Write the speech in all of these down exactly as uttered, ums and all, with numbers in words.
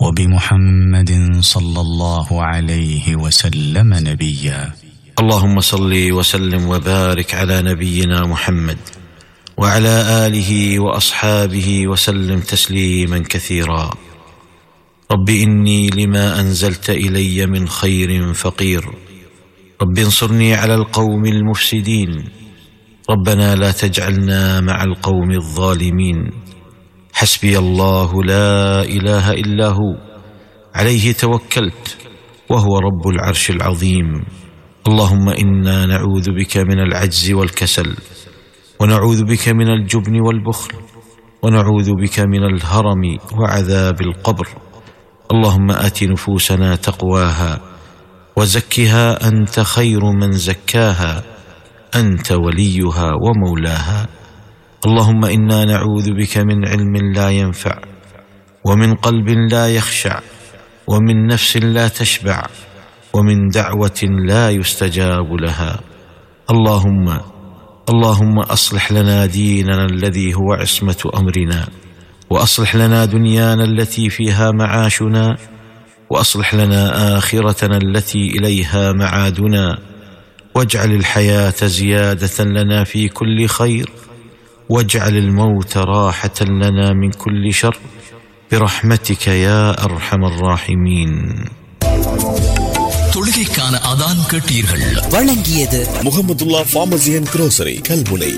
وبمحمد صلى الله عليه وسلم نبيا. اللهم صل وسلم وبارك على نبينا محمد وعلى آله وأصحابه وسلم تسليما كثيرا. رب إني لما أنزلت إلي من خير فقير، رب انصرني على القوم المفسدين، ربنا لا تجعلنا مع القوم الظالمين. حسبي الله لا إله إلا هو عليه توكلت وهو رب العرش العظيم. اللهم إنا نعوذ بك من العجز والكسل، ونعوذ بك من الجبن والبخل، ونعوذ بك من الهرم وعذاب القبر. اللهم آت نفوسنا تقواها وزكها أنت خير من زكاها، أنت وليها ومولاها. اللهم إنا نعوذ بك من علم لا ينفع، ومن قلب لا يخشع، ومن نفس لا تشبع، ومن دعوة لا يستجاب لها. اللهم اللهم أصلح لنا ديننا الذي هو عصمة أمرنا، وأصلح لنا دنيانا التي فيها معاشنا، وأصلح لنا آخرتنا التي إليها معادنا، واجعل الحياة زيادة لنا في كل خير، واجعل الموت راحة لنا من كل شر، برحمتك يا أرحم الراحمين. தொழுகைக்கான அதான் கேட்டீர்கள். வழங்கியது Mahmudullah pharmacy and grocery, Kalmunai.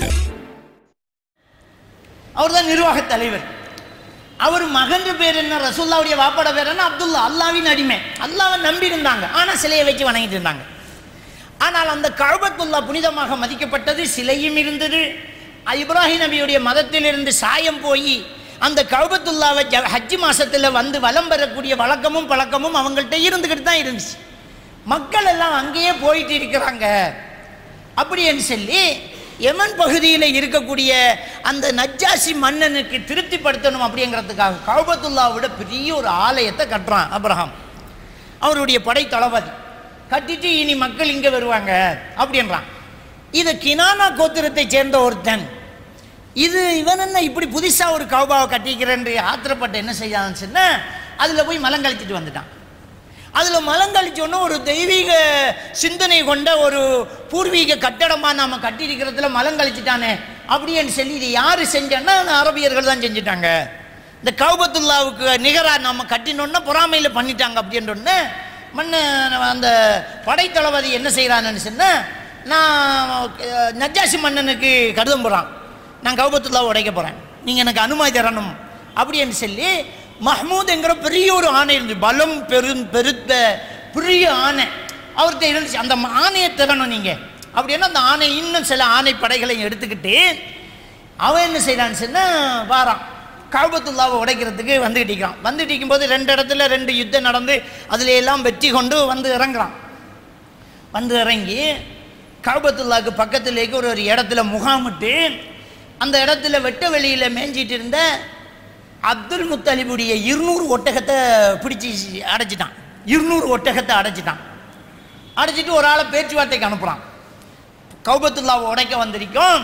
அவர்தான் நிர்வாக தலைவர். அவர் மகன் பேர் என்ன, ரசூலுல்லாஹ்வுடைய வாப்பாட பேர் என்ன, அப்துல்லா. அல்லாஹ்வின் அடிமை, அல்லாஹ்வை நம்பி இருந்தாங்க. ஆனா சிலையை வச்சு வணங்கிட்டு இருந்தாங்க. ஆனால் அந்த கஅபத்துல்லா புனிதமாக மதிக்கப்பட்டது, சிலையும் இருந்தது. இப்ராஹிம் நபியுடைய மதத்திலிருந்து சாயம் போய் அந்த கஅபத்துல்லாவை ஹஜ் மாசத்துல வந்து வலம் பெறக்கூடிய வழக்கமும் பழக்கமும் அவங்கள்ட்ட இருந்துகிட்டு தான் இருந்துச்சு. மக்கள் எல்லாம் அங்கேயே போயிட்டு இருக்கிறாங்க. அப்படின்னு சொல்லி யமன் பகுதியில் இருக்கக்கூடிய அந்த நஜ்ஜாசி மன்னனுக்கு திருப்திப்படுத்தணும் அப்படிங்கிறதுக்காக கஅபத்துல்லாவோட பெரிய ஒரு ஆலயத்தை கட்டுறான் அப்ரஹாம். அவருடைய படை தளபதி கட்டிட்டு இனி மக்கள் இங்கே வருவாங்க அப்படின்றான். இது கினானா கோத்திரத்தை சேர்ந்த ஒருத்தன். இது இவன் என்ன இப்படி புதுசாக ஒரு கௌபாவை கட்டிக்கிறேன் ஆத்திரப்பட்டு என்ன செய்யாதுன்னு சொன்னால் அதில் போய் மலங்கழிச்சிட்டு வந்துட்டான். அதில் மலங்கழிச்சோன்னா ஒரு தெய்வீக சிந்தனை கொண்ட ஒரு பூர்வீக கட்டடமாக நாம் கட்டியிருக்கிறதுல மலங்கழிச்சிட்டானே அப்படின்னு சொல்லி இது யார் செஞ்சான்னா அரபியர்கள் தான் செஞ்சுட்டாங்க. இந்த கஅபத்துல்லாவுக்கு நிகராக நாம் கட்டினோன்னா பொறாமையில் பண்ணிட்டாங்க அப்படின்றோன்னு மன்ன அந்த படைத்தளபதி என்ன செய்கிறான்னு சொன்னால், நான் நஜ்ஜாசி மன்னனுக்கு கடிதம் போகிறான், நான் கஅபத்துல்லாவை உடைக்க போகிறேன், நீங்கள் எனக்கு அனுமதி தரணும் அப்படின்னு சொல்லி மஹ்மூத்ங்கிற பெரிய ஒரு ஆணை இருந்து, பலம் பெரும் பெருத்த பெரிய ஆணை அவர்கிட்ட இருந்துச்சு. அந்த ஆணையை தரணும் நீங்கள் அப்படின்னா அந்த ஆணை இன்னும் சில ஆணை படைகளையும் எடுத்துக்கிட்டு அவன் என்ன செய்கிறான்னு சொன்னால் வாரான் கஅபத்துல்லாவை உடைக்கிறதுக்கு வந்துகிட்டு இருக்கிறான். வந்துட்டு இருக்கும்போது ரெண்டு இடத்துல ரெண்டு யுத்தம் நடந்து அதில் எல்லாம் வெற்றி கொண்டு வந்து இறங்குறான். வந்து இறங்கி கஅபத்துல்லாவுக்கு பக்கத்துலேக்கு ஒரு ஒரு இடத்துல முகாமிட்டு அந்த இடத்துல வெட்ட வெளியில் மேய்ஞ்சிட்டு இருந்த அப்துல் முத்தலிபுடைய இருநூறு ஒட்டகத்தை பிடிச்சி அடைச்சிட்டான். இருநூறு ஒட்டகத்தை அடைச்சிட்டான். அடைச்சிட்டு ஒரு ஆளை பேச்சுவார்த்தைக்கு அனுப்புகிறான். கஅபத்துல்லாவை உடைக்க வந்திருக்கோம்,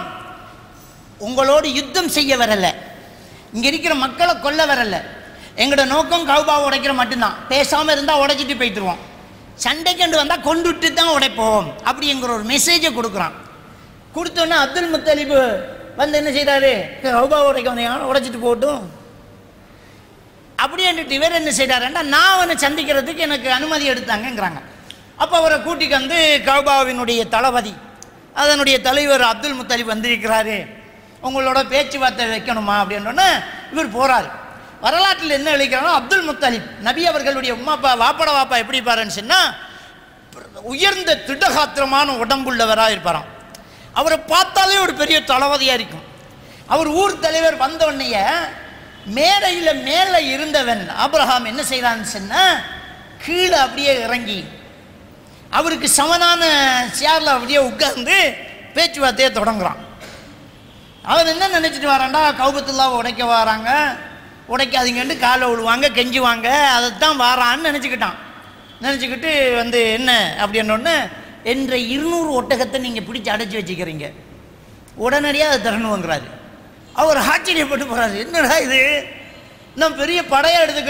உங்களோடு யுத்தம் செய்ய வரலை, இங்கே இருக்கிற மக்களை கொல்ல வரல, எங்களோட நோக்கம் கஅபாவை உடைக்கிற மட்டும்தான், பேசாமல் இருந்தால் உடைச்சிட்டு போய்த்துருவோம், சண்டைக்கண்டு வந்தால் கொண்டுட்டு தான் உடைப்போம் அப்படிங்கிற ஒரு மெசேஜை கொடுக்குறான். கொடுத்தோன்னே அப்துல் முத்தலிபு வந்து என்ன செய்கிறாரு, கஅபாவை உடைக்க வந்தீங்க உடைச்சிட்டு போகட்டும் அப்படின்ட்டு இவர் என்ன செய்கிறாருன்னா நான் அவனை சந்திக்கிறதுக்கு எனக்கு அனுமதி எடுத்தாங்கங்கிறாங்க. அப்போ அவரை கூட்டிக்கு வந்து கஅபாவினுடைய தளபதி அதனுடைய தலைவர் அப்துல் முத்தலிப் வந்திருக்கிறாரு, உங்களோட பேச்சுவார்த்தை வைக்கணுமா அப்படின்னோடனே இவர் போகிறார். வரலாற்றில் என்ன எழுதிக்கிறாங்கன்னா அப்துல் முத்தலிப் நபி அவர்களுடைய உமாப்பா வாப்பட வாப்பா எப்படி இருப்பாருன்னு சொன்னால் உயர்ந்த திடகாத்திரமான உடம்புள்ளவராக இருப்பாராம். அவரை பார்த்தாலே ஒரு பெரிய தளபதியாக இருக்கும். அவர் ஊர் தலைவர் வந்தோடனே மேடையில் மேலே இருந்தவன் ஆபிரகாம் என்ன செய்கிறான்னு சொன்னால் கீழே அப்படியே இறங்கி அவருக்கு சமனான சேரில் அப்படியே உட்கார்ந்து பேச்சுவார்த்தையை தொடங்குறான். அவர் என்ன நினச்சிட்டு வரான்டா, கஅபத்துல்லாவை உடைக்க வராங்க, உடைக்காதீங்கன்னு காலை விழுவாங்க, கெஞ்சுவாங்க, அதைத்தான் வாரான்னு நினச்சிக்கிட்டான். நினச்சிக்கிட்டு வந்து என்ன அப்படின்னோடனே என்ற இருநூறு ஒட்டகத்தை நீங்கள் பிடிச்சி அடைச்சி வச்சுக்கிறீங்க, உடனடியாக அதை தரணுங்கிறாரு. அவர் ஆச்சரியப்பட்டு போகிறாரு, என்னடா இது, இன்னும் பெரிய படையை எடுத்துக்க